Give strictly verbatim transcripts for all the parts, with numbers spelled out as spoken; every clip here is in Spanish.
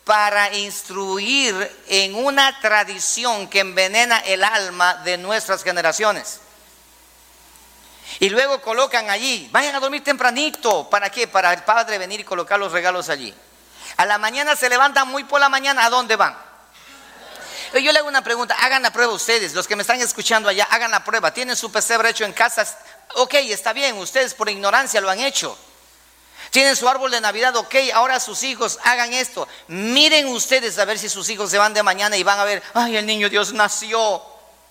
para instruir en una tradición que envenena el alma de nuestras generaciones. Y luego colocan allí, vayan a dormir tempranito. ¿Para qué? Para el padre venir y colocar los regalos allí. A la mañana se levantan muy por la mañana. ¿A dónde van? Yo le hago una pregunta, hagan la prueba ustedes, los que me están escuchando allá, hagan la prueba. ¿Tienen su pesebre hecho en casa? Ok, está bien, ustedes por ignorancia lo han hecho. Tienen su árbol de Navidad, ok, ahora sus hijos hagan esto. Miren ustedes a ver si sus hijos se van de mañana y van a ver, ay, el niño Dios nació.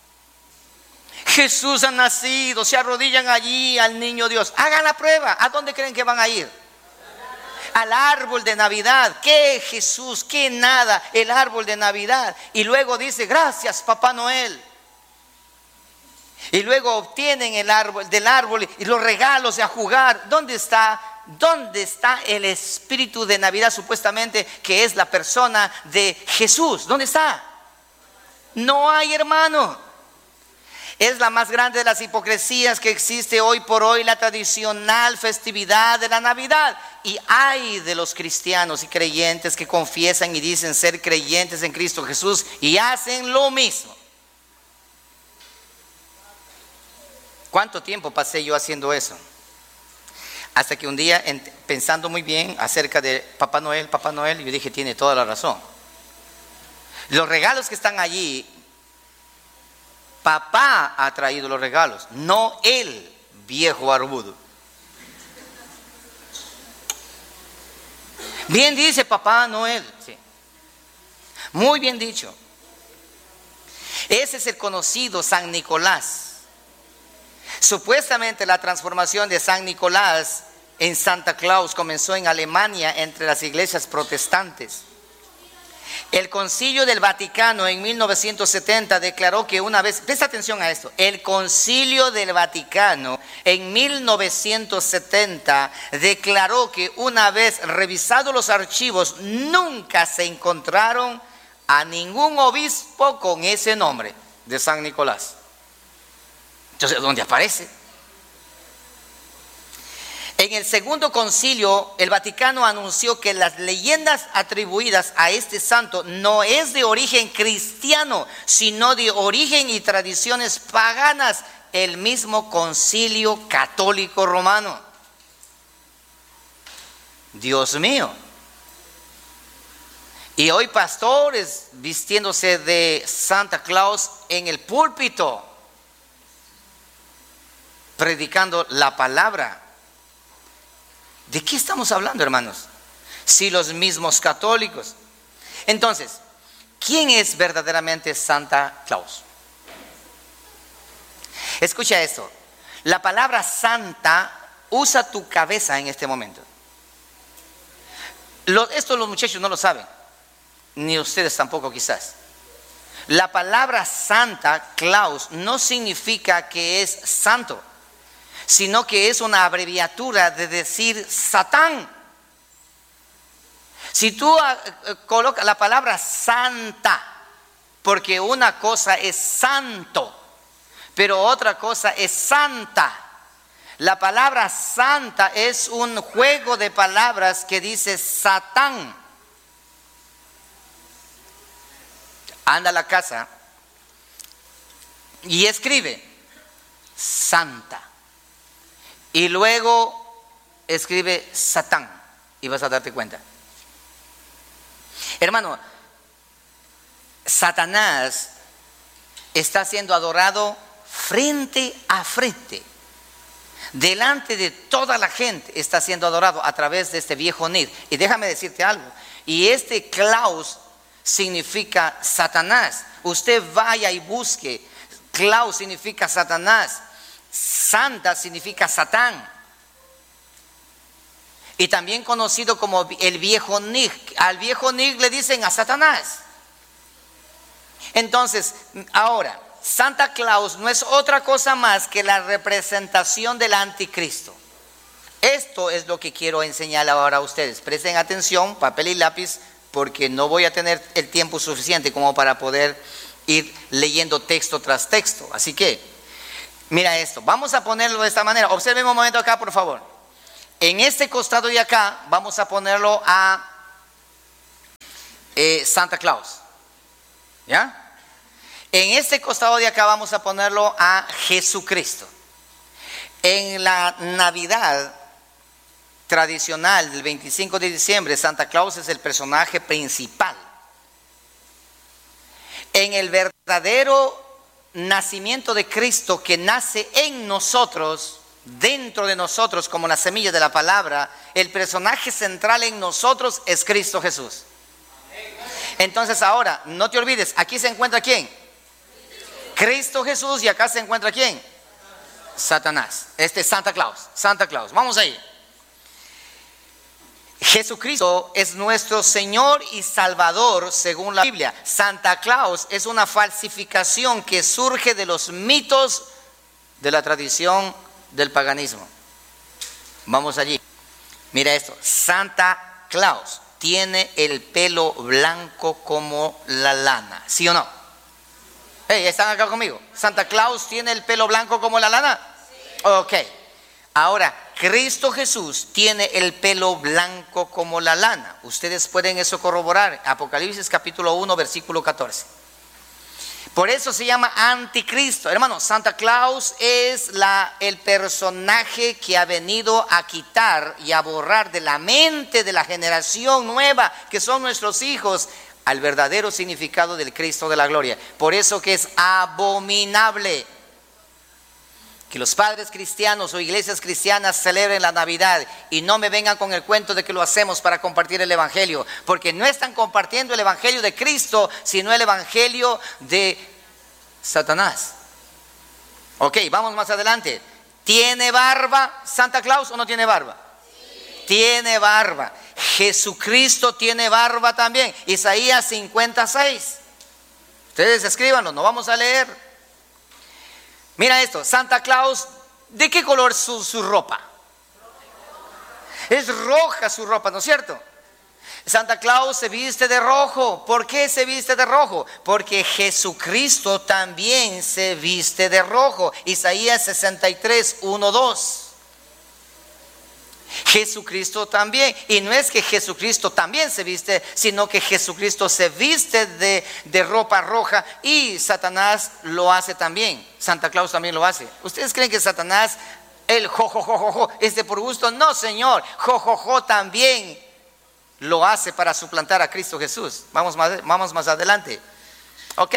Jesús ha nacido, se arrodillan allí al niño Dios. Hagan la prueba, ¿a dónde creen que van a ir? Al árbol de Navidad. ¿Qué Jesús? ¿Qué nada? El árbol de Navidad. Y luego dice, gracias Papá Noel. Y luego obtienen el árbol, del árbol y los regalos a jugar. ¿Dónde está? ¿Dónde está el espíritu de Navidad supuestamente que es la persona de Jesús? ¿Dónde está? No hay, hermano. Es la más grande de las hipocresías que existe hoy por hoy, la tradicional festividad de la Navidad. Y hay de los cristianos y creyentes que confiesan y dicen ser creyentes en Cristo Jesús y hacen lo mismo. ¿Cuánto tiempo pasé yo haciendo eso? Hasta que un día, pensando muy bien acerca de Papá Noel, Papá Noel, yo dije, tiene toda la razón. Los regalos que están allí, Papá ha traído los regalos, no el viejo barbudo. Bien dice Papá Noel, sí. Muy bien dicho. Ese es el conocido San Nicolás. Supuestamente la transformación de San Nicolás en Santa Claus comenzó en Alemania entre las iglesias protestantes. El Concilio del Vaticano en mil novecientos setenta declaró que una vez, presta atención a esto, el Concilio del Vaticano en mil novecientos setenta declaró que una vez revisados los archivos nunca se encontraron a ningún obispo con ese nombre de San Nicolás. Entonces, ¿dónde aparece? En el segundo concilio, el Vaticano anunció que las leyendas atribuidas a este santo no es de origen cristiano, sino de origen y tradiciones paganas. El mismo concilio católico romano. Dios mío. Y hoy pastores vistiéndose de Santa Claus en el púlpito, predicando la palabra. ¿De qué estamos hablando, hermanos? Si los mismos católicos. Entonces, ¿quién es verdaderamente Santa Claus? Escucha esto. La palabra santa, usa tu cabeza en este momento. Lo, esto los muchachos no lo saben, ni ustedes tampoco quizás. La palabra Santa Claus no significa que es santo, sino que es una abreviatura de decir Satán. Si tú uh, colocas la palabra santa, porque una cosa es santo, pero otra cosa es santa. La palabra santa es un juego de palabras que dice Satán. Anda a la casa y escribe santa. Y luego escribe Satán y vas a darte cuenta. Hermano, Satanás está siendo adorado frente a frente. Delante de toda la gente está siendo adorado a través de este viejo nid. Y déjame decirte algo. Y este Claus significa Satanás. Usted vaya y busque. Claus significa Satanás. Santa significa Satán. Y también conocido como el viejo Nig. Al viejo Nig le dicen a Satanás. Entonces, ahora, Santa Claus no es otra cosa más que la representación del anticristo. Esto es lo que quiero enseñar ahora a ustedes. Presten atención, papel y lápiz, porque no voy a tener el tiempo suficiente como para poder ir leyendo texto tras texto. Así que mira esto, vamos a ponerlo de esta manera. Observen un momento acá, por favor. En este costado de acá vamos a ponerlo a eh, Santa Claus. ¿Ya? En este costado de acá vamos a ponerlo a Jesucristo. En la Navidad tradicional del veinticinco de diciembre, Santa Claus es el personaje principal. En el verdadero nacimiento de Cristo, que nace en nosotros, dentro de nosotros como la semilla de la palabra, el personaje central en nosotros es Cristo Jesús. Entonces ahora, no te olvides, aquí se encuentra ¿quién? Cristo Jesús, y acá se encuentra ¿quién? Satanás. Este es Santa Claus, Santa Claus. Vamos ahí. Jesucristo es nuestro Señor y Salvador según la Biblia. Santa Claus es una falsificación que surge de los mitos de la tradición del paganismo. Vamos allí. Mira esto. Santa Claus tiene el pelo blanco como la lana. ¿Sí o no? Hey, ¿están acá conmigo? ¿Santa Claus tiene el pelo blanco como la lana? Sí. Ok. Ahora, Cristo Jesús tiene el pelo blanco como la lana. Ustedes pueden eso corroborar. Apocalipsis capítulo uno, versículo catorce. Por eso se llama anticristo. Hermano, Santa Claus es la, el personaje que ha venido a quitar y a borrar de la mente de la generación nueva, que son nuestros hijos, al verdadero significado del Cristo de la gloria. Por eso que es abominable que los padres cristianos o iglesias cristianas celebren la Navidad y no me vengan con el cuento de que lo hacemos para compartir el evangelio, porque no están compartiendo el evangelio de Cristo, sino el evangelio de Satanás. Ok, vamos más adelante. ¿Tiene barba Santa Claus o no tiene barba? Sí. Tiene barba. Jesucristo tiene barba también. Isaías cincuenta y seis. Ustedes escríbanlo, no vamos a leer. Mira esto, Santa Claus, ¿de qué color su, su ropa? Es roja su ropa, ¿no es cierto? Santa Claus se viste de rojo. ¿Por qué se viste de rojo? Porque Jesucristo también se viste de rojo. Isaías sesenta y tres, uno, dos. Jesucristo también, y no es que Jesucristo también se viste, sino que Jesucristo se viste de, de ropa roja, y Satanás lo hace también. Santa Claus también lo hace. ¿Ustedes creen que Satanás, el jojojojojo, es de por gusto? No, señor, jojojo también lo hace para suplantar a Cristo Jesús. Vamos más, vamos más adelante. Ok.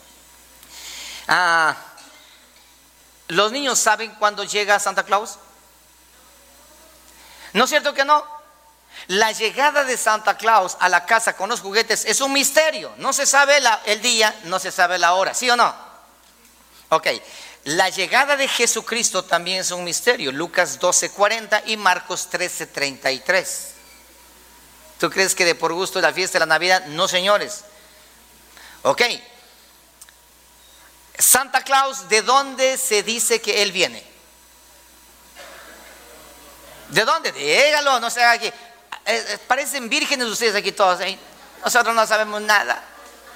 Ah, ¿los niños saben cuándo llega Santa Claus? ¿No es cierto que no? La llegada de Santa Claus a la casa con los juguetes es un misterio. No se sabe la, el día, no se sabe la hora, ¿sí o no? Ok, la llegada de Jesucristo también es un misterio. Lucas doce, cuarenta y Marcos trece, treinta y tres. ¿Tú crees que de por gusto de la fiesta de la Navidad? No, señores. Ok. Santa Claus, ¿de dónde se dice que él viene? ¿De dónde? Dígalo, no sé, aquí. Eh, parecen vírgenes ustedes aquí todos, ¿eh? Nosotros no sabemos nada.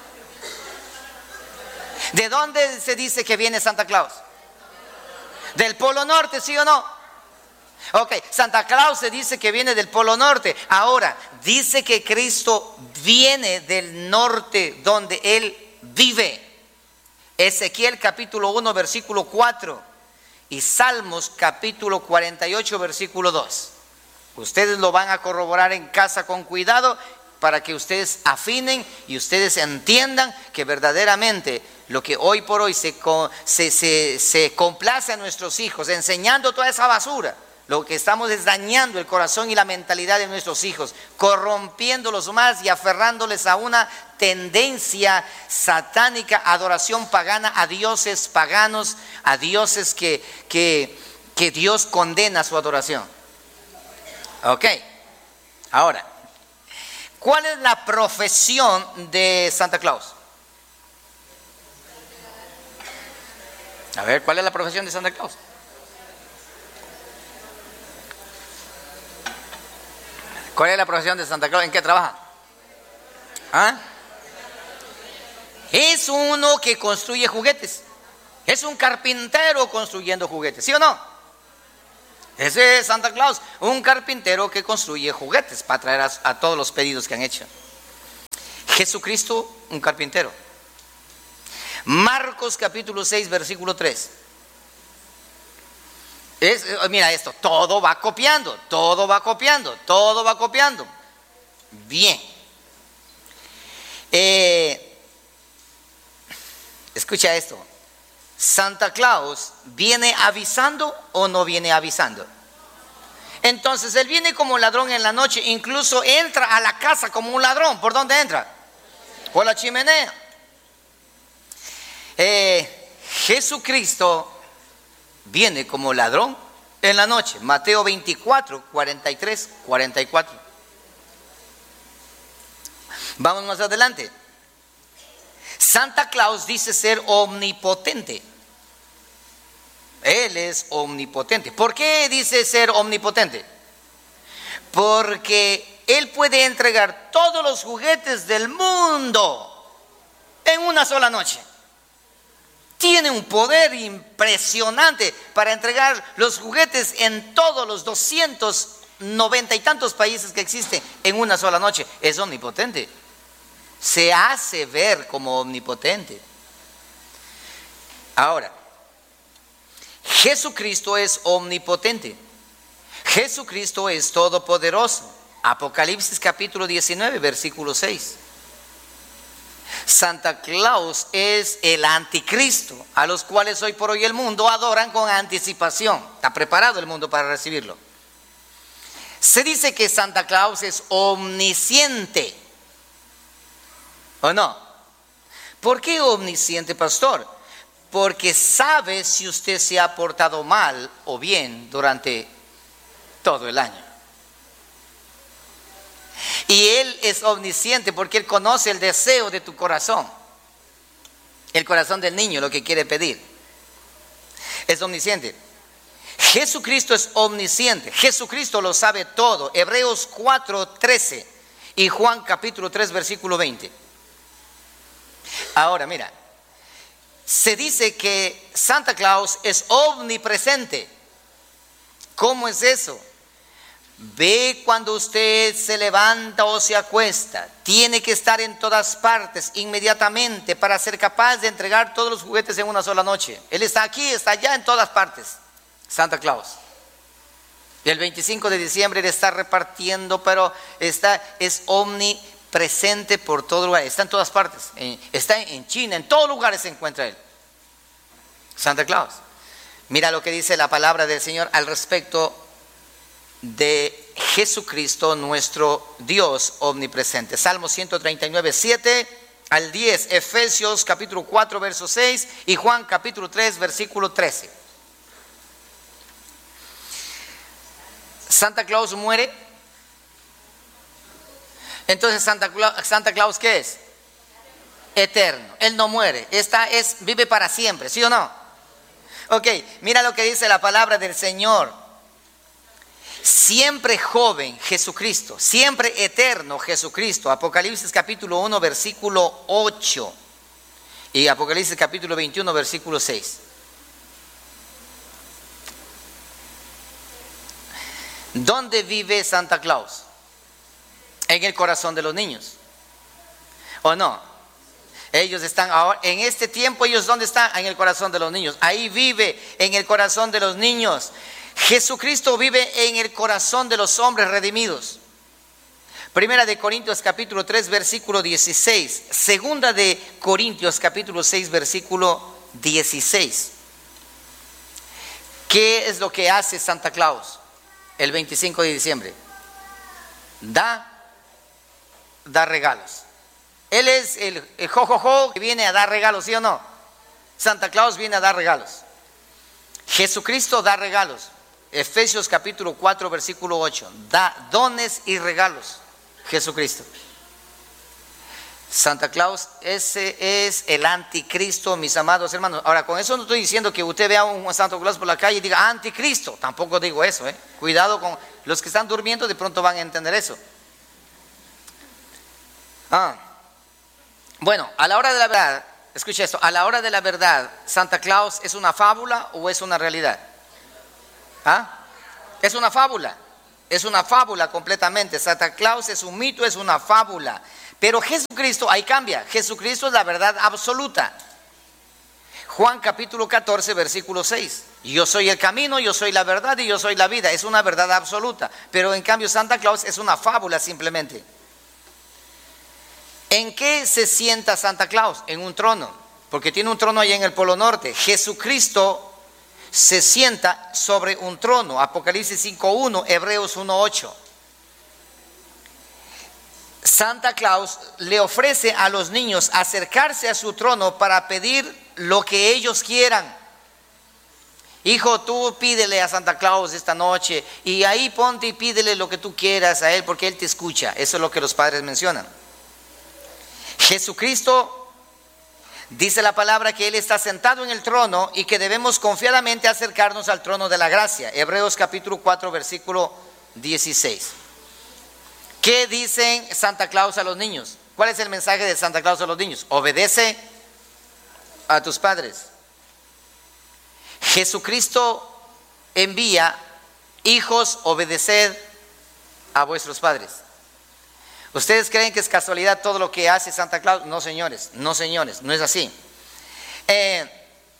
¿De dónde se dice que viene Santa Claus? ¿Del Polo Norte, sí o no? Ok, Santa Claus se dice que viene del Polo Norte. Ahora, dice que Cristo viene del norte donde Él vive. Ezequiel capítulo uno, versículo cuatro. Y Salmos capítulo cuarenta y ocho, versículo dos. Ustedes lo van a corroborar en casa con cuidado, para que ustedes afinen y ustedes entiendan que verdaderamente lo que hoy por hoy se, se, se, se complace a nuestros hijos, enseñando toda esa basura, lo que estamos es dañando el corazón y la mentalidad de nuestros hijos, corrompiéndolos más y aferrándoles a una tendencia satánica, adoración pagana, a dioses paganos, a dioses que, que, que Dios condena su adoración. Ok, ahora, ¿cuál es la profesión de Santa Claus? A ver, ¿cuál es la profesión de Santa Claus? ¿Cuál es la profesión de Santa Claus? ¿En qué trabaja? ¿Ah? Es uno que construye juguetes. Es un carpintero construyendo juguetes, ¿sí o no? Ese es Santa Claus, un carpintero que construye juguetes para traer a, a todos los pedidos que han hecho. Jesucristo, un carpintero. Marcos capítulo seis, versículo tres. Es, mira esto, todo va copiando, todo va copiando, todo va copiando. Bien. Eh, escucha esto. ¿Santa Claus viene avisando o no viene avisando? Entonces él viene como ladrón en la noche, incluso entra a la casa como un ladrón. ¿Por dónde entra? Por la chimenea. Eh, Jesucristo viene como ladrón en la noche. Mateo veinticuatro, cuarenta y tres, cuarenta y cuatro. Vamos más adelante. Santa Claus dice ser omnipotente. Él es omnipotente. ¿Por qué dice ser omnipotente? Porque él puede entregar todos los juguetes del mundo en una sola noche. Tiene un poder impresionante para entregar los juguetes en todos los doscientos noventa y tantos países que existen en una sola noche. Es omnipotente. Se hace ver como omnipotente. Ahora, Jesucristo es omnipotente. Jesucristo es todopoderoso. Apocalipsis capítulo diecinueve, versículo seis. Santa Claus es el anticristo, a los cuales hoy por hoy el mundo adoran con anticipación. Está preparado el mundo para recibirlo. Se dice que Santa Claus es omnisciente. ¿O no? ¿Por qué omnisciente, pastor? Porque sabe si usted se ha portado mal o bien durante todo el año. Y Él es omnisciente porque Él conoce el deseo de tu corazón. El corazón del niño, lo que quiere pedir. Es omnisciente. Jesucristo es omnisciente. Jesucristo lo sabe todo. Hebreos cuatro, trece y Juan capítulo tres, versículo veinte. Ahora, mira. Se dice que Santa Claus es omnipresente. ¿Cómo es eso? Ve cuando usted se levanta o se acuesta. Tiene que estar en todas partes inmediatamente para ser capaz de entregar todos los juguetes en una sola noche. Él está aquí, está allá, en todas partes. Santa Claus. Y el veinticinco de diciembre Él está repartiendo, pero está, es omnipresente por todo lugar. Está en todas partes. Está en China, en todos lugares se encuentra Él. Santa Claus. Mira lo que dice la palabra del Señor al respecto de Jesucristo, nuestro Dios omnipresente. Salmo ciento treinta y nueve, siete al diez, Efesios capítulo cuatro, verso seis y Juan capítulo tres, versículo trece. Santa Claus muere. Entonces Santa Claus, Santa Claus ¿qué es? Eterno. Él no muere. Esta es, vive para siempre, ¿sí o no? Ok, mira lo que dice la palabra del Señor. Siempre joven Jesucristo, siempre eterno Jesucristo. Apocalipsis capítulo uno, versículo ocho y Apocalipsis capítulo veintiuno, versículo seis. ¿Dónde vive Santa Claus? En el corazón de los niños. ¿O no? Ellos están ahora, en este tiempo, ellos ¿dónde están? En el corazón de los niños. Ahí vive, en el corazón de los niños. Jesucristo vive en el corazón de los hombres redimidos. Primera de Corintios capítulo tres, versículo dieciséis. Segunda de Corintios capítulo seis, versículo dieciséis. ¿Qué es lo que hace Santa Claus el veinticinco de diciembre? Da, da regalos. Él es el, el jojojo que viene a dar regalos, ¿sí o no? Santa Claus viene a dar regalos. Jesucristo da regalos. Efesios capítulo cuatro, versículo ocho. Da dones y regalos. Jesucristo. Santa Claus, ese es el anticristo, mis amados hermanos. Ahora, con eso no estoy diciendo que usted vea a un Santa Claus por la calle y diga anticristo. Tampoco digo eso, ¿eh? Cuidado con los que están durmiendo, de pronto van a entender eso. Ah. Bueno, a la hora de la verdad, escucha esto, a la hora de la verdad, ¿Santa Claus es una fábula o es una realidad? ¿Ah? Es una fábula, es una fábula completamente. Santa Claus es un mito, es una fábula. Pero Jesucristo, ahí cambia. Jesucristo es la verdad absoluta. Juan capítulo catorce, versículo seis. Yo soy el camino, yo soy la verdad y yo soy la vida. Es una verdad absoluta. Pero en cambio Santa Claus es una fábula simplemente. ¿En qué se sienta Santa Claus? En un trono. Porque tiene un trono allá en el Polo Norte. Jesucristo se sienta sobre un trono. Apocalipsis cinco uno, Hebreos uno ocho. Santa Claus le ofrece a los niños acercarse a su trono para pedir lo que ellos quieran. Hijo, tú pídele a Santa Claus esta noche y ahí ponte y pídele lo que tú quieras a él porque él te escucha. Eso es lo que los padres mencionan. Jesucristo dice la palabra que él está sentado en el trono y que debemos confiadamente acercarnos al trono de la gracia. Hebreos capítulo cuatro, versículo dieciséis. ¿Qué dicen Santa Claus a los niños? ¿Cuál es el mensaje de Santa Claus a los niños? Obedece a tus padres. Jesucristo envía: hijos, obedeced a vuestros padres. ¿Ustedes creen que es casualidad todo lo que hace Santa Claus? No, señores, no, señores, no es así. Eh,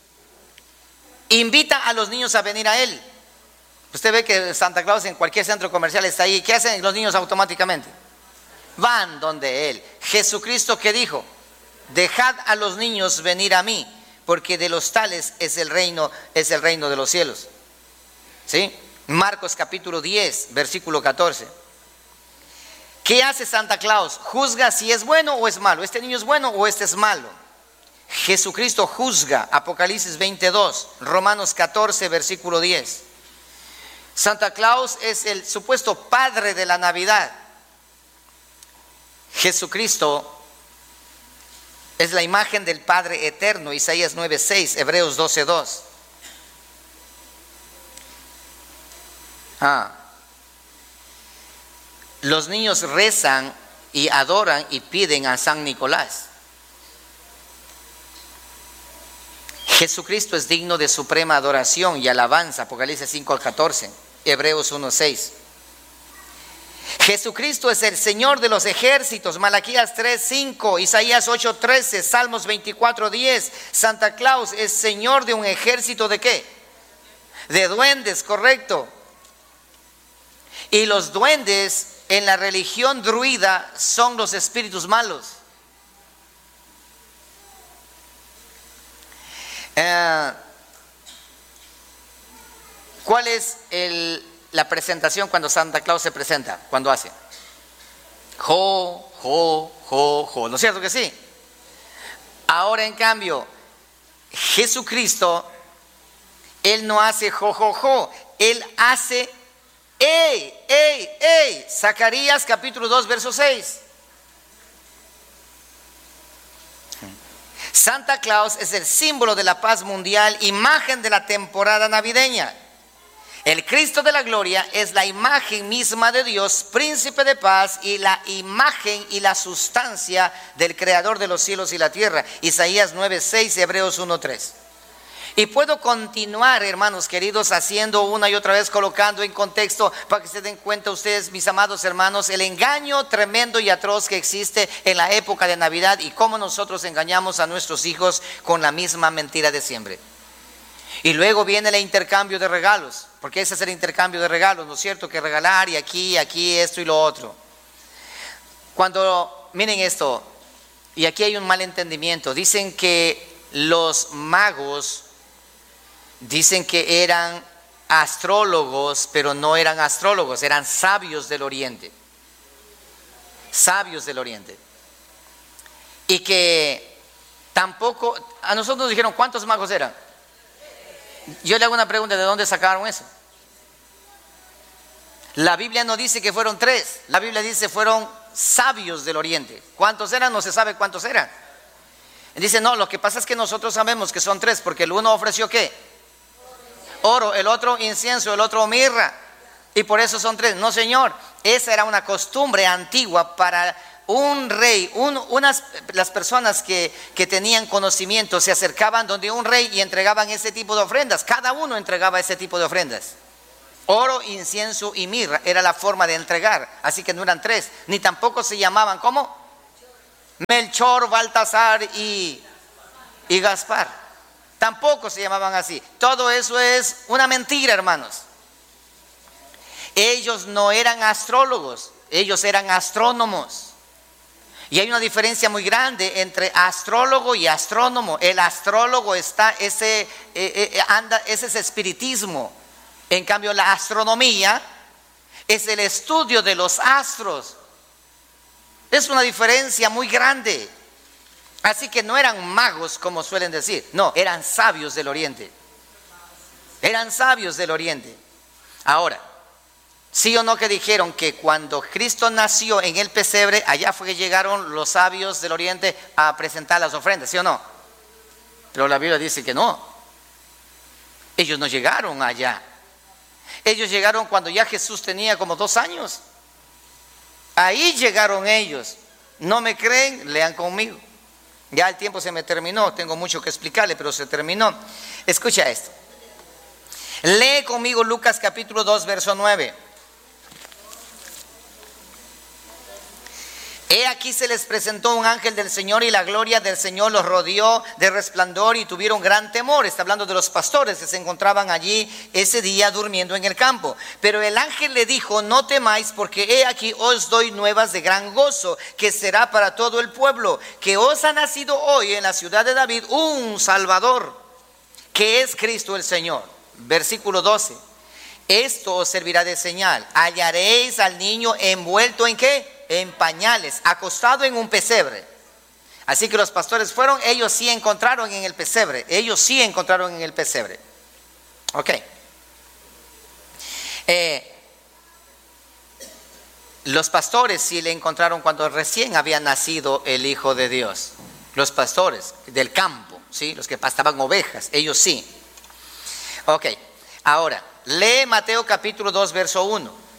invita a los niños a venir a él. Usted ve que Santa Claus en cualquier centro comercial está ahí. ¿Qué hacen los niños automáticamente? Van donde él. Jesucristo, ¿qué dijo? Dejad a los niños venir a mí, porque de los tales es el reino, es el reino de los cielos. ¿Sí? Marcos capítulo diez, versículo catorce. ¿Qué hace Santa Claus? Juzga si es bueno o es malo. ¿Este niño es bueno o este es malo? Jesucristo juzga. Apocalipsis veintidós, Romanos catorce, versículo diez. Santa Claus es el supuesto padre de la Navidad. Jesucristo es la imagen del Padre eterno. Isaías nueve seis, Hebreos doce dos. Ah. Los niños rezan y adoran y piden a San Nicolás. Jesucristo es digno de suprema adoración y alabanza. Apocalipsis cinco al catorce, Hebreos uno seis. Jesucristo es el Señor de los ejércitos. Malaquías tres cinco, Isaías ocho trece, Salmos veinticuatro diez. Santa Claus es Señor de un ejército ¿de qué? De duendes, correcto. Y los duendes en la religión druida son los espíritus malos. Eh, ¿Cuál es el, la presentación cuando Santa Claus se presenta? ¿Cuándo hace? Jo, jo, jo, jo. ¿No es cierto que sí? Ahora en cambio, Jesucristo, Él no hace jo, jo, jo. Él hace ¡ey, ey, ey! Zacarías capítulo dos, verso seis. Santa Claus es el símbolo de la paz mundial, imagen de la temporada navideña. El Cristo de la gloria es la imagen misma de Dios, príncipe de paz, y la imagen y la sustancia del creador de los cielos y la tierra. Isaías nueve seis, Hebreos uno tres. Y puedo continuar, hermanos queridos, haciendo una y otra vez, colocando en contexto para que se den cuenta ustedes, mis amados hermanos, el engaño tremendo y atroz que existe en la época de Navidad y cómo nosotros engañamos a nuestros hijos con la misma mentira de siempre. Y luego viene el intercambio de regalos, porque ese es el intercambio de regalos, ¿no es cierto? Que regalar y aquí, aquí, esto y lo otro. Cuando, miren esto, y aquí hay un mal entendimiento, dicen que los magos dicen que eran astrólogos, pero no eran astrólogos, eran sabios del Oriente. Sabios del Oriente. Y que tampoco, a nosotros nos dijeron, ¿cuántos magos eran? Yo le hago una pregunta, ¿de dónde sacaron eso? La Biblia no dice que fueron tres, la Biblia dice fueron sabios del Oriente. ¿Cuántos eran? No se sabe cuántos eran. Dice, no, lo que pasa es que nosotros sabemos que son tres, porque el uno ofreció ¿qué? Oro, el otro incienso, el otro mirra, y por eso son tres. No, señor, esa era una costumbre antigua para un rey. Un, unas, las personas que, que tenían conocimiento se acercaban donde un rey y entregaban ese tipo de ofrendas. Cada uno entregaba ese tipo de ofrendas. Oro, incienso y mirra era la forma de entregar. Así que no eran tres, ni tampoco se llamaban ¿cómo? Melchor, Baltasar y, y Gaspar. Tampoco se llamaban así. Todo eso es una mentira, hermanos. Ellos no eran astrólogos, ellos eran astrónomos. Y hay una diferencia muy grande entre astrólogo y astrónomo. El astrólogo está, ese, eh, eh, anda, ese es espiritismo. En cambio, la astronomía es el estudio de los astros. Es una diferencia muy grande. Así que no eran magos, como suelen decir. No, eran sabios del oriente. Eran sabios del oriente. Ahora, ¿sí o no que dijeron que cuando Cristo nació en el pesebre, allá fue que llegaron los sabios del oriente a presentar las ofrendas? ¿Sí o no? Pero la Biblia dice que no. Ellos no llegaron allá. Ellos llegaron cuando ya Jesús tenía como dos años. Ahí llegaron ellos. ¿No me creen? Lean conmigo. Ya el tiempo se me terminó. Tengo mucho que explicarle, pero se terminó. Escucha esto. Lee conmigo Lucas capítulo dos, verso nueve. He aquí se les presentó un ángel del Señor y la gloria del Señor los rodeó de resplandor y tuvieron gran temor. Está hablando de los pastores que se encontraban allí ese día durmiendo en el campo. Pero el ángel le dijo: no temáis, porque he aquí os doy nuevas de gran gozo, que será para todo el pueblo, que os ha nacido hoy en la ciudad de David un Salvador, que es Cristo el Señor. Versículo doce. Esto os servirá de señal. Hallaréis al niño envuelto ¿en qué? En pañales, acostado en un pesebre. Así que los pastores fueron, ellos sí encontraron en el pesebre, ellos sí encontraron en el pesebre. Ok. Eh, los pastores sí le encontraron cuando recién había nacido el Hijo de Dios. Los pastores del campo, ¿sí? Los que pastaban ovejas, ellos sí. Ok, ahora, lee Mateo capítulo dos, verso uno.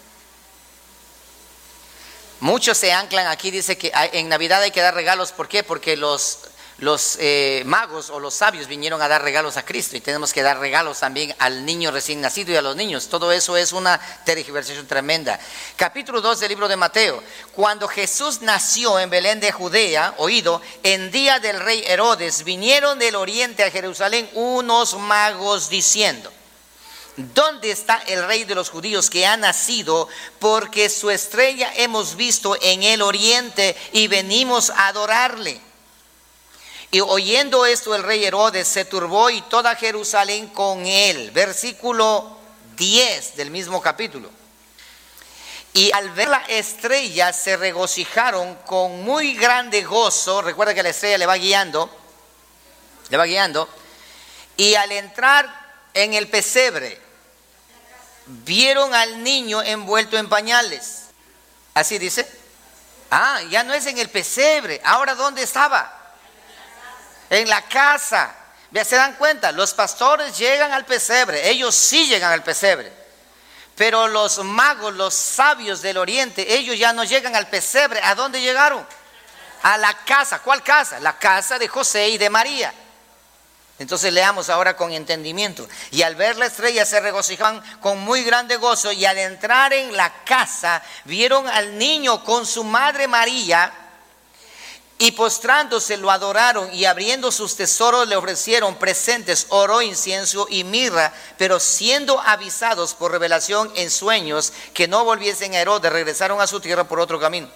Muchos se anclan aquí, dice que en Navidad hay que dar regalos. ¿Por qué? Porque los, los eh, magos o los sabios vinieron a dar regalos a Cristo y tenemos que dar regalos también al niño recién nacido y a los niños. Todo eso es una tergiversación tremenda. Capítulo dos del libro de Mateo. Cuando Jesús nació en Belén de Judea, oído, en día del rey Herodes, vinieron del oriente a Jerusalén unos magos diciendo: ¿dónde está el rey de los judíos que ha nacido? Porque su estrella hemos visto en el oriente y venimos a adorarle. Y oyendo esto, el rey Herodes se turbó y toda Jerusalén con él. Versículo diez del mismo capítulo. Y al ver la estrella se regocijaron con muy grande gozo. Recuerda que la estrella le va guiando, le va guiando. Y al entrar en el pesebre, vieron al niño envuelto en pañales. Así dice. Ah, ya no es en el pesebre. Ahora, ¿dónde estaba? En la casa. Ya se dan cuenta, los pastores llegan al pesebre. Ellos sí llegan al pesebre. Pero los magos, los sabios del oriente, ellos ya no llegan al pesebre. ¿A dónde llegaron? A la casa. ¿Cuál casa? La casa de José y de María. Entonces leamos ahora con entendimiento. Y al ver la estrella se regocijaban con muy grande gozo, y al entrar en la casa vieron al niño con su madre María, y postrándose lo adoraron, y abriendo sus tesoros le ofrecieron presentes, oro, incienso y mirra. Pero siendo avisados por revelación en sueños que no volviesen a Herodes, regresaron a su tierra por otro camino.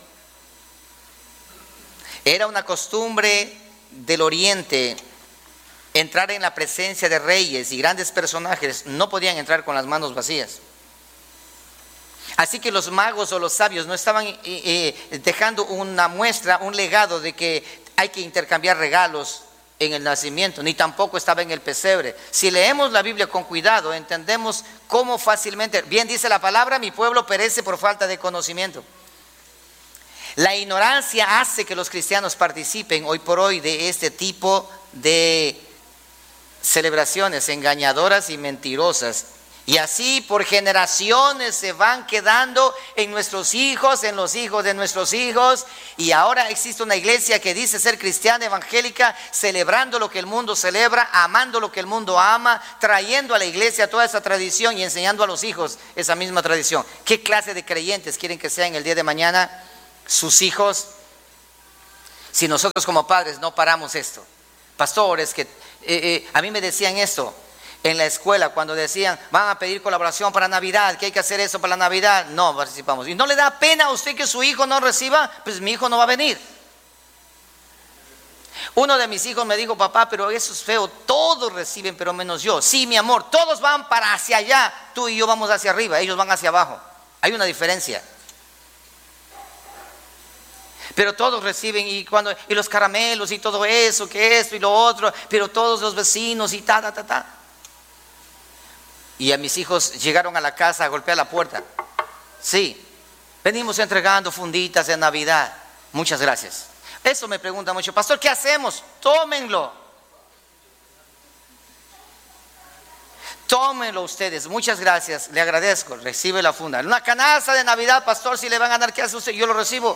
Era una costumbre del oriente entrar en la presencia de reyes y grandes personajes. No podían entrar con las manos vacías. Así que los magos o los sabios no estaban eh, eh, dejando una muestra, un legado de que hay que intercambiar regalos en el nacimiento, ni tampoco estaba en el pesebre. Si leemos la Biblia con cuidado, entendemos cómo fácilmente, bien dice la palabra, mi pueblo perece por falta de conocimiento. La ignorancia hace que los cristianos participen hoy por hoy de este tipo de celebraciones engañadoras y mentirosas, y así por generaciones se van quedando en nuestros hijos, en los hijos de nuestros hijos. Y ahora existe una iglesia que dice ser cristiana evangélica, celebrando lo que el mundo celebra, amando lo que el mundo ama, trayendo a la iglesia toda esa tradición y enseñando a los hijos esa misma tradición. ¿Qué clase de creyentes quieren que sean el día de mañana sus hijos? Si nosotros como padres no paramos esto. Pastores, que eh, eh, a mí me decían esto en la escuela cuando decían, van a pedir colaboración para Navidad, que hay que hacer eso para la Navidad. No participamos. ¿Y no le da pena a usted que su hijo no reciba? Pues mi hijo no va a venir. Uno de mis hijos me dijo, papá, pero eso es feo, todos reciben pero menos yo. Sí, mi amor, todos van para hacia allá, tú y yo vamos hacia arriba, ellos van hacia abajo. Hay una diferencia. Pero todos reciben, y cuando y los caramelos y todo eso, que esto y lo otro, pero todos los vecinos y ta, ta, ta, ta. Y a mis hijos llegaron a la casa a golpear la puerta. Sí, venimos entregando funditas de Navidad. Muchas gracias. Eso me pregunta mucho, pastor, ¿qué hacemos? Tómenlo. Tómenlo ustedes, muchas gracias, le agradezco, recibe la funda. Una canasta de Navidad, pastor, si le van a dar, ¿qué hace usted? Yo lo recibo.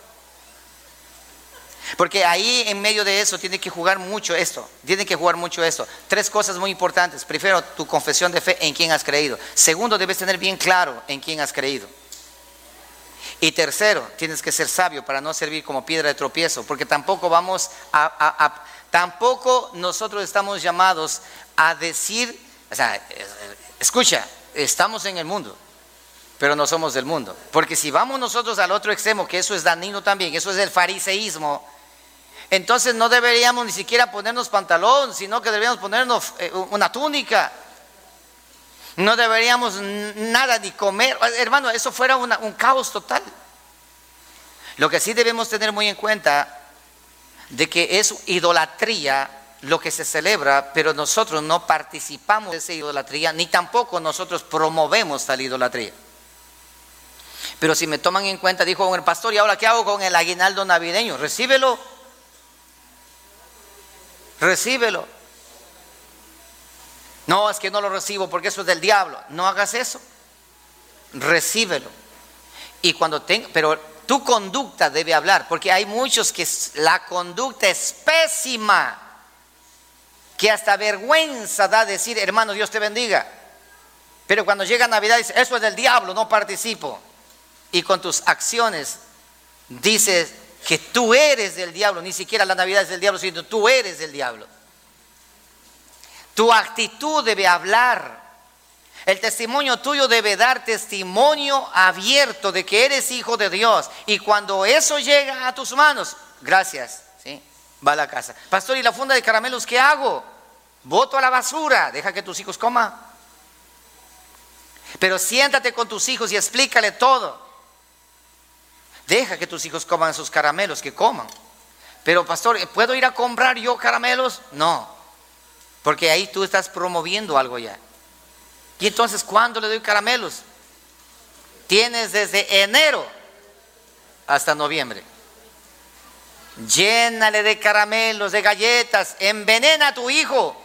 Porque ahí en medio de eso tiene que jugar mucho esto, tiene que jugar mucho esto. Tres cosas muy importantes. Primero, tu confesión de fe en quién has creído. Segundo, debes tener bien claro en quién has creído. Y tercero, tienes que ser sabio para no servir como piedra de tropiezo, porque tampoco vamos a, a, a tampoco nosotros estamos llamados a decir, o sea, escucha, estamos en el mundo, pero no somos del mundo. Porque si vamos nosotros al otro extremo, que eso es dañino también, eso es el fariseísmo, entonces no deberíamos ni siquiera ponernos pantalón, sino que deberíamos ponernos una túnica. No deberíamos nada ni comer. Hermano, eso fuera una, un caos total. Lo que sí debemos tener muy en cuenta de que es idolatría lo que se celebra, pero nosotros no participamos de esa idolatría, ni tampoco nosotros promovemos tal idolatría. Pero si me toman en cuenta, dijo el pastor, ¿y ahora qué hago con el aguinaldo navideño? Recíbelo. Recíbelo. No, es que no lo recibo porque eso es del diablo. No hagas eso. Recíbelo. Y cuando tenga, pero tu conducta debe hablar, porque hay muchos que la conducta es pésima, que hasta vergüenza da decir, hermano, Dios te bendiga. Pero cuando llega Navidad dice, eso es del diablo, no participo. Y con tus acciones dices que tú eres del diablo. Ni siquiera la Navidad es del diablo, sino tú eres del diablo. Tu actitud debe hablar. El testimonio tuyo debe dar testimonio abierto de que eres hijo de Dios. Y cuando eso llega a tus manos, gracias, ¿sí? Va a la casa. Pastor, ¿y la funda de caramelos qué hago? Boto a la basura, deja que tus hijos coman. Pero siéntate con tus hijos y explícale todo. Deja que tus hijos coman sus caramelos, que coman. Pero pastor, ¿puedo ir a comprar yo caramelos? No. Porque ahí tú estás promoviendo algo ya. Y entonces, ¿cuándo le doy caramelos? Tienes desde enero hasta noviembre. Llénale de caramelos, de galletas, envenena a tu hijo.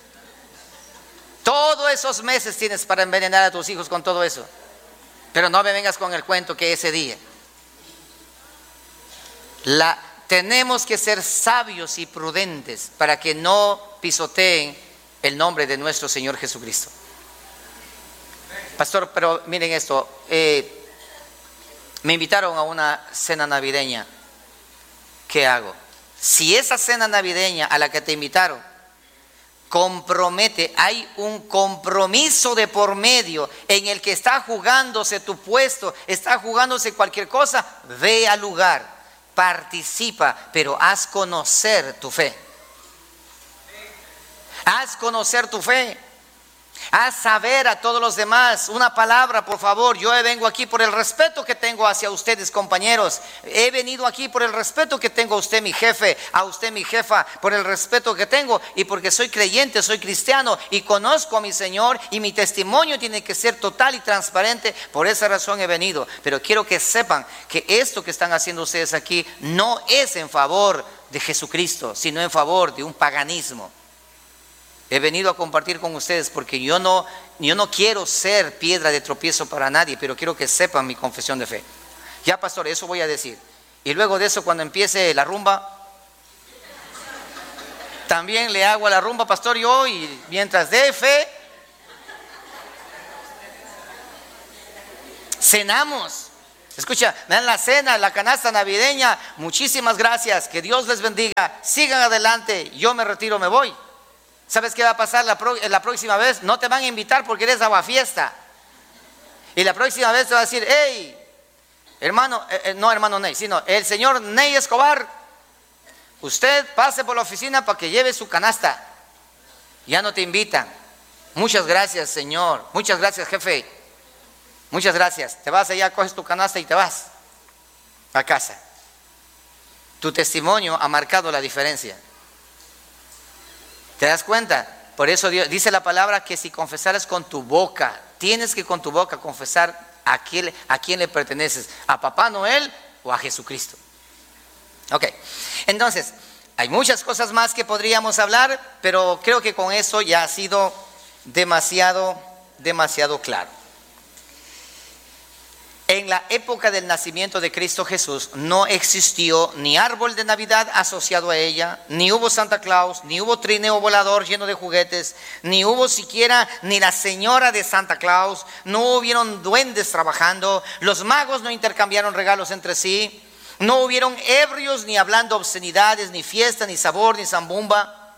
Todos esos meses tienes para envenenar a tus hijos con todo eso. Pero no me vengas con el cuento que ese día. La... Tenemos que ser sabios y prudentes para que no pisoteen el nombre de nuestro Señor Jesucristo. Pastor, pero miren esto, eh, me invitaron a una cena navideña. ¿Qué hago? Si esa cena navideña a la que te invitaron compromete, hay un compromiso de por medio en el que está jugándose tu puesto, está jugándose cualquier cosa, ve al lugar. Participa, pero haz conocer tu fe. Haz conocer tu fe. Haz saber a todos los demás. Una palabra, por favor. Yo vengo aquí por el respeto que tengo hacia ustedes, compañeros. He venido aquí por el respeto que tengo a usted, mi jefe, a usted, mi jefa, por el respeto que tengo y porque soy creyente, soy cristiano y conozco a mi Señor y mi testimonio tiene que ser total y transparente. Por esa razón he venido. Pero quiero que sepan que esto que están haciendo ustedes aquí no es en favor de Jesucristo, sino en favor de un paganismo. He venido a compartir con ustedes porque yo no, yo no quiero ser piedra de tropiezo para nadie, pero quiero que sepan mi confesión de fe. Ya, pastor, eso voy a decir. Y luego de eso, cuando empiece la rumba, también le hago a la rumba, pastor, yo, y mientras dé fe, cenamos. Escucha, me dan la cena, la canasta navideña. Muchísimas gracias. Que Dios les bendiga. Sigan adelante. Yo me retiro, me voy. ¿Sabes qué va a pasar la, pro, la próxima vez? No te van a invitar porque eres aguafiesta. Y la próxima vez te va a decir, hey, hermano, eh, no hermano Ney, sino el señor Ney Escobar, usted pase por la oficina para que lleve su canasta. Ya no te invitan. Muchas gracias, señor. Muchas gracias, jefe. Muchas gracias. Te vas allá, coges tu canasta y te vas a casa. Tu testimonio ha marcado la diferencia. ¿Te das cuenta? Por eso Dios, dice la palabra que si confesaras con tu boca, tienes que con tu boca confesar a quién, a quién le perteneces, a Papá Noel o a Jesucristo. Ok, entonces, hay muchas cosas más que podríamos hablar, pero creo que con eso ya ha sido demasiado, demasiado claro. En la época del nacimiento de Cristo Jesús no existió ni árbol de Navidad asociado a ella, ni hubo Santa Claus, ni hubo trineo volador lleno de juguetes, ni hubo siquiera ni la señora de Santa Claus, no hubieron duendes trabajando, los magos no intercambiaron regalos entre sí, no hubieron ebrios ni hablando obscenidades, ni fiesta, ni sabor, ni zambumba.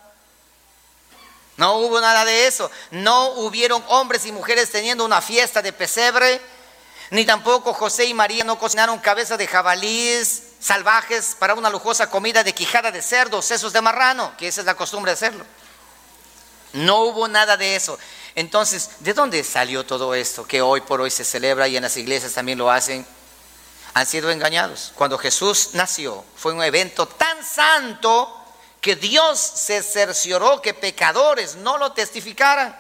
No hubo nada de eso. No hubieron hombres y mujeres teniendo una fiesta de pesebre, ni tampoco José y María no cocinaron cabeza de jabalíes salvajes para una lujosa comida de quijada de cerdo, sesos de marrano, que esa es la costumbre de hacerlo. No hubo nada de eso. Entonces, ¿de dónde salió todo esto que hoy por hoy se celebra y en las iglesias también lo hacen? Han sido engañados. Cuando Jesús nació fue un evento tan santo que Dios se cercioró que pecadores no lo testificaran.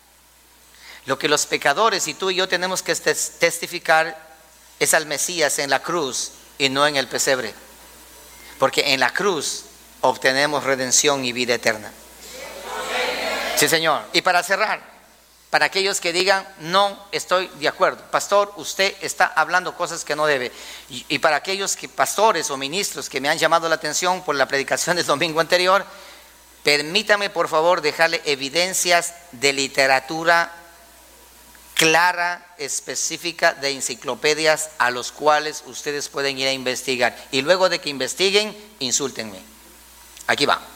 Lo que los pecadores y tú y yo tenemos que testificar es al Mesías en la cruz y no en el pesebre. Porque en la cruz obtenemos redención y vida eterna. Sí, Señor. Y para cerrar, para aquellos que digan, no estoy de acuerdo, pastor, usted está hablando cosas que no debe. Y, y para aquellos que, pastores o ministros que me han llamado la atención por la predicación del domingo anterior, permítame por favor dejarle evidencias de literatura clara, específica, de enciclopedias a los cuales ustedes pueden ir a investigar. Y luego de que investiguen, insúltenme. Aquí va.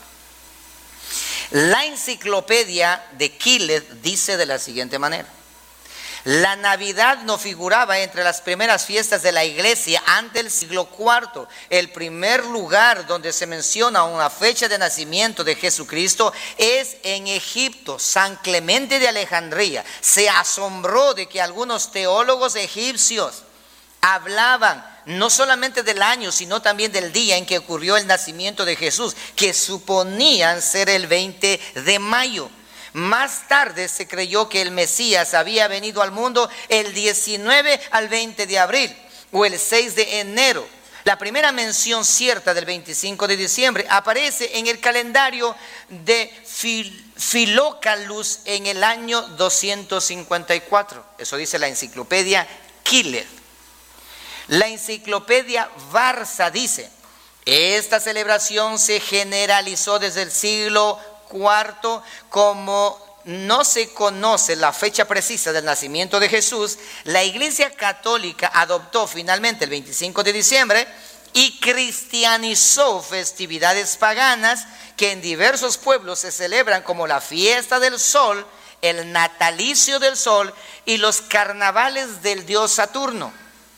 La enciclopedia de Keeler dice de la siguiente manera: la Navidad no figuraba entre las primeras fiestas de la iglesia antes del siglo cuarto. El primer lugar donde se menciona una fecha de nacimiento de Jesucristo es en Egipto. San Clemente de Alejandría se asombró de que algunos teólogos egipcios hablaban no solamente del año, sino también del día en que ocurrió el nacimiento de Jesús, que suponían ser el veinte de mayo. Más tarde se creyó que el Mesías había venido al mundo el diecinueve al veinte de abril o el seis de enero. La primera mención cierta del veinticinco de diciembre aparece en el calendario de Fil- Filocalus en el año doscientos cincuenta y cuatro. Eso dice la enciclopedia Keeler. La enciclopedia Barça dice: esta celebración se generalizó desde el siglo cuarto. Como no se conoce la fecha precisa del nacimiento de Jesús, la Iglesia Católica adoptó finalmente el veinticinco de diciembre y cristianizó festividades paganas que en diversos pueblos se celebran, como la fiesta del sol, el natalicio del sol y los carnavales del dios Saturno.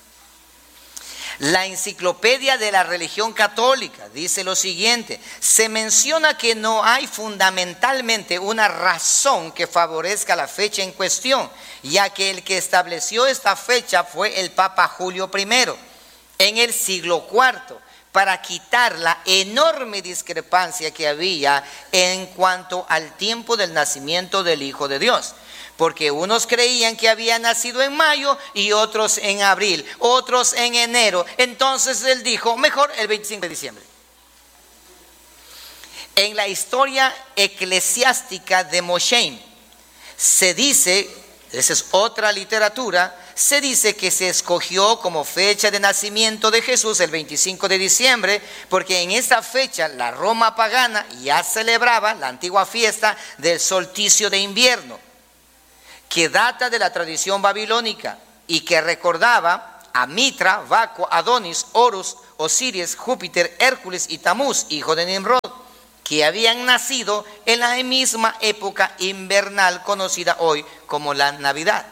La enciclopedia de la religión católica dice lo siguiente: se menciona que no hay fundamentalmente una razón que favorezca la fecha en cuestión, ya que el que estableció esta fecha fue el Papa Julio primero en el siglo cuarto, para quitar la enorme discrepancia que había en cuanto al tiempo del nacimiento del Hijo de Dios. Porque unos creían que había nacido en mayo y otros en abril, otros en enero. Entonces él dijo, mejor el veinticinco de diciembre. En la historia eclesiástica de Mosheim se dice, esa es otra literatura, se dice que se escogió como fecha de nacimiento de Jesús el veinticinco de diciembre, porque en esa fecha la Roma pagana ya celebraba la antigua fiesta del solsticio de invierno, que data de la tradición babilónica y que recordaba a Mitra, Baco, Adonis, Horus, Osiris, Júpiter, Hércules y Tamuz, hijo de Nimrod, que habían nacido en la misma época invernal conocida hoy como la Navidad.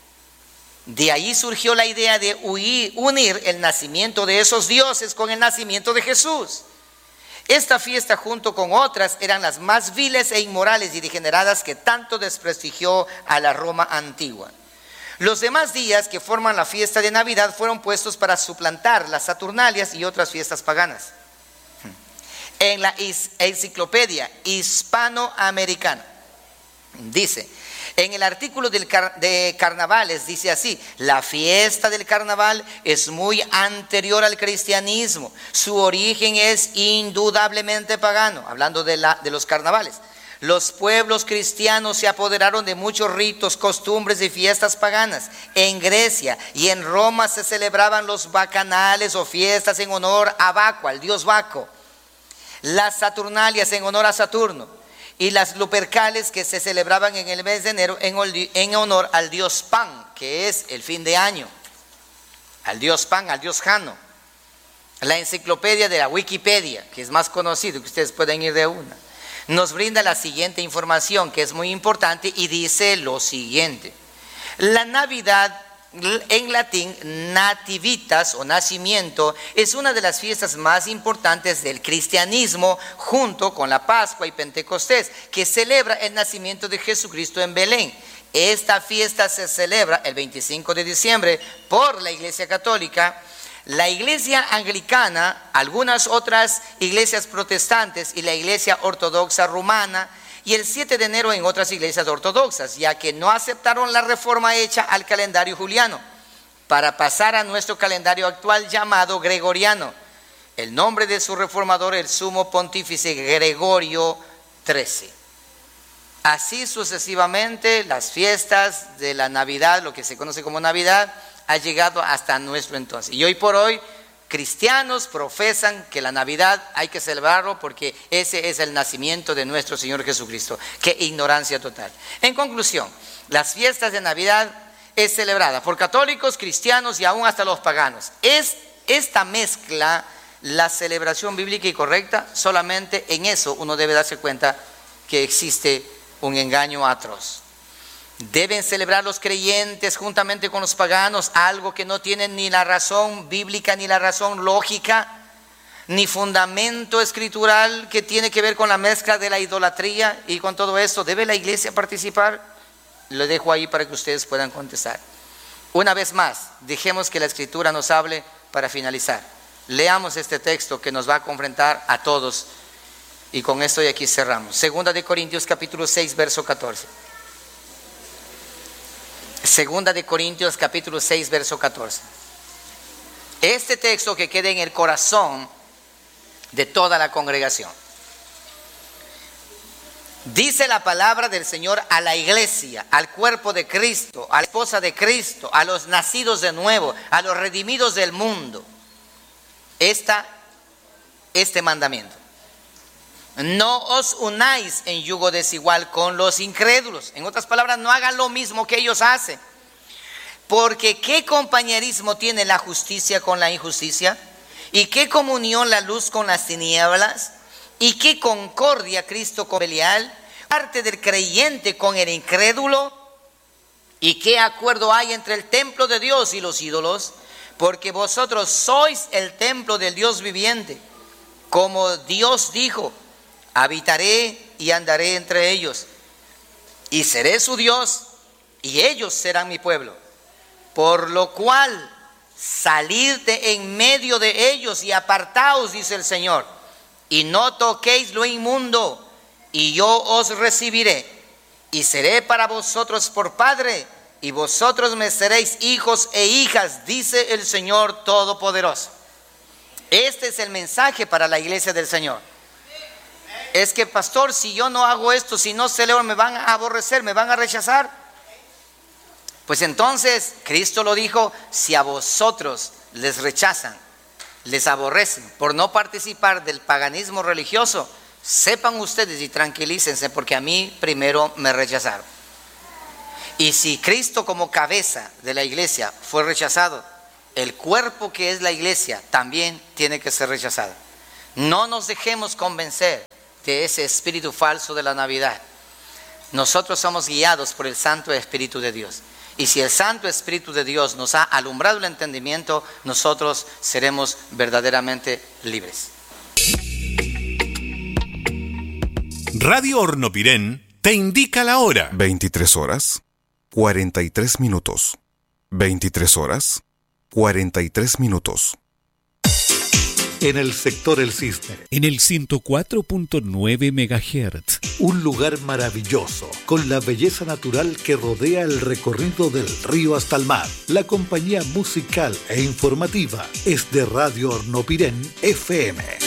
De ahí surgió la idea de huir, unir el nacimiento de esos dioses con el nacimiento de Jesús. Esta fiesta, junto con otras, eran las más viles e inmorales y degeneradas que tanto desprestigió a la Roma antigua. Los demás días que forman la fiesta de Navidad fueron puestos para suplantar las Saturnalias y otras fiestas paganas. En la enciclopedia hispanoamericana dice, en el artículo del car de carnavales dice así: la fiesta del carnaval es muy anterior al cristianismo, su origen es indudablemente pagano, hablando de, la, de los carnavales. Los pueblos cristianos se apoderaron de muchos ritos, costumbres y fiestas paganas. En Grecia y en Roma se celebraban los bacanales o fiestas en honor a Baco, al dios Baco, las Saturnalias en honor a Saturno, y las Lupercales que se celebraban en el mes de enero en honor al dios Pan, que es el fin de año, al dios Pan, al dios Jano. La enciclopedia de la Wikipedia, que es más conocido, que ustedes pueden ir de una, nos brinda la siguiente información que es muy importante y dice lo siguiente: la Navidad, en latín nativitas o nacimiento, es una de las fiestas más importantes del cristianismo, junto con la Pascua y Pentecostés, que celebra el nacimiento de Jesucristo en Belén. Esta fiesta se celebra el veinticinco de diciembre por la Iglesia Católica, la Iglesia Anglicana, algunas otras iglesias protestantes y la Iglesia Ortodoxa Rumana, y el siete de enero en otras iglesias ortodoxas, ya que no aceptaron la reforma hecha al calendario juliano para pasar a nuestro calendario actual llamado gregoriano. El nombre de su reformador, el sumo pontífice Gregorio trece. Así sucesivamente, las fiestas de la Navidad, lo que se conoce como Navidad, ha llegado hasta nuestro entonces. Y hoy por hoy, cristianos profesan que la Navidad hay que celebrarlo porque ese es el nacimiento de nuestro Señor Jesucristo. Qué ignorancia total. En conclusión, las fiestas de Navidad es celebrada por católicos, cristianos y aún hasta los paganos. Es esta mezcla la celebración bíblica y correcta. Solamente en eso uno debe darse cuenta que existe un engaño atroz. Deben celebrar los creyentes juntamente con los paganos algo que no tienen ni la razón bíblica, ni la razón lógica, ni fundamento escritural, que tiene que ver con la mezcla de la idolatría y con todo esto. ¿Debe la iglesia participar? Lo dejo ahí para que ustedes puedan contestar. Una vez más, dejemos que la escritura nos hable para finalizar. Leamos este texto que nos va a confrontar a todos, y con esto de aquí cerramos. Segunda de Corintios capítulo seis, verso catorce. Segunda de Corintios capítulo seis, verso catorce. Este texto que quede en el corazón de toda la congregación. Dice la palabra del Señor a la iglesia, al cuerpo de Cristo, a la esposa de Cristo, a los nacidos de nuevo, a los redimidos del mundo. Esta, este mandamiento: no os unáis en yugo desigual con los incrédulos. En otras palabras, no hagan lo mismo que ellos hacen. Porque ¿qué compañerismo tiene la justicia con la injusticia? ¿Y qué comunión la luz con las tinieblas? ¿Y qué concordia Cristo con Belial? ¿Parte del creyente con el incrédulo? ¿Y qué acuerdo hay entre el templo de Dios y los ídolos? Porque vosotros sois el templo del Dios viviente. Como Dios dijo: habitaré y andaré entre ellos, y seré su Dios, y ellos serán mi pueblo. Por lo cual, salid de en medio de ellos y apartaos, dice el Señor, y no toquéis lo inmundo, y yo os recibiré, y seré para vosotros por padre, y vosotros me seréis hijos e hijas, dice el Señor Todopoderoso. Este es el mensaje para la iglesia del Señor. Es que, pastor, si yo no hago esto, si no celebro, me van a aborrecer, me van a rechazar. Pues entonces, Cristo lo dijo: si a vosotros les rechazan, les aborrecen por no participar del paganismo religioso, sepan ustedes y tranquilícense, porque a mí primero me rechazaron. Y si Cristo como cabeza de la iglesia fue rechazado, el cuerpo que es la iglesia también tiene que ser rechazado. No nos dejemos convencer de ese espíritu falso de la Navidad. Nosotros somos guiados por el Santo Espíritu de Dios. Y si el Santo Espíritu de Dios nos ha alumbrado el entendimiento, nosotros seremos verdaderamente libres. Radio Hornopirén te indica la hora. veintitrés horas, cuarenta y tres minutos. veintitrés horas, cuarenta y tres minutos. En el sector El Cisne, en el ciento cuatro punto nueve megahertz. Un lugar maravilloso, con la belleza natural que rodea el recorrido del río hasta el mar. La compañía musical e informativa es de Radio Hornopirén F M.